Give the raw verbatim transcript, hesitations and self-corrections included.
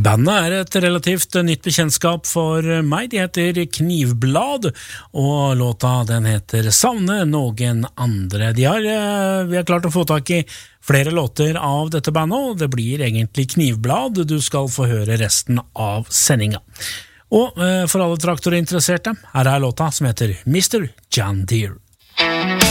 Bandet er et relativt nytt bekjentskap for meg. De heter Knivblad, og låta den heter Savne noen andre. De har, vi har klart å få tak i flere låter av dette bandet, og det blir egentlig Knivblad. Du skal få høre resten av sendinga. Og for alle traktorinteresserte, her er låta som heter mister John Deere.